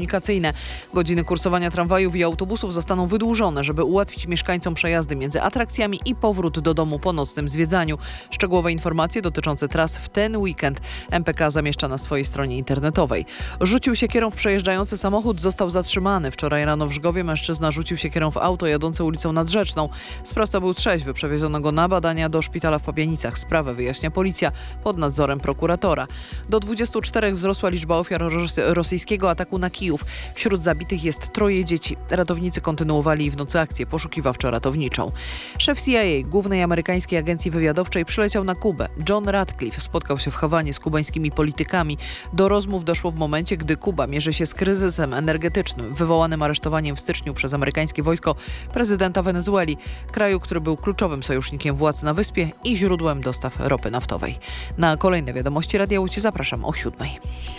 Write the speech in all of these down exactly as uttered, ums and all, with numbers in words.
komunikacyjne. Godziny kursowania tramwajów i autobusów zostaną wydłużone, żeby ułatwić mieszkańcom przejazdy między atrakcjami i powrót do domu po nocnym zwiedzaniu. Szczegółowe informacje dotyczące tras w ten weekend M P K zamieszcza na swojej stronie internetowej. Rzucił siekierą w przejeżdżający samochód, został zatrzymany. Wczoraj rano w Żgowie mężczyzna rzucił siekierą w auto jadące ulicą Nadrzeczną. Sprawca był trzeźwy, przewieziono go na badania do szpitala w Pabianicach. Sprawę wyjaśnia policja pod nadzorem prokuratora. Do dwudziestu czterech wzrosła liczba ofiar ros- rosyjskiego ataku na Kijów. Wśród zabitych jest troje dzieci. Ratownicy kontynuowali w nocy akcję poszukiwawczo-ratowniczą. Szef C I A, głównej amerykańskiej agencji wywiadowczej, przyleciał na Kubę. John Ratcliffe spotkał się w Hawanie z kubańskimi politykami. Do rozmów doszło w momencie, gdy Kuba mierzy się z kryzysem energetycznym wywołanym aresztowaniem w styczniu przez amerykańskie wojsko prezydenta Wenezueli, kraju, który był kluczowym sojusznikiem władz na wyspie i źródłem dostaw ropy naftowej. Na kolejne wiadomości Radia Łódź zapraszam o siódmej.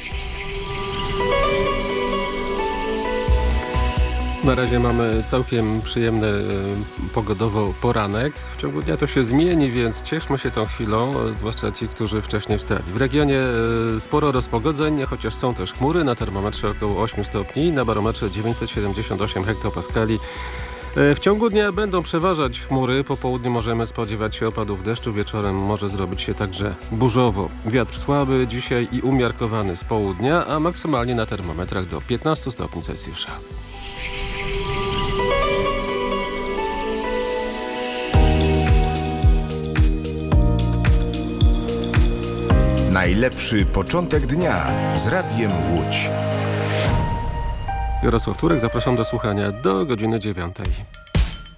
Na razie mamy całkiem przyjemny pogodowo poranek. W ciągu dnia to się zmieni, więc cieszmy się tą chwilą, zwłaszcza ci, którzy wcześniej wstali. W regionie sporo rozpogodzeń, chociaż są też chmury. Na termometrze około ośmiu stopni, na barometrze dziewięćset siedemdziesiąt osiem hektopaskali. W ciągu dnia będą przeważać chmury. Po południu możemy spodziewać się opadów deszczu. Wieczorem może zrobić się także burzowo. Wiatr słaby dzisiaj i umiarkowany z południa, a maksymalnie na termometrach do piętnastu stopni Celsjusza. Najlepszy początek dnia z Radiem Łódź. Jarosław Turek, zapraszam do słuchania do godziny dziewiątej.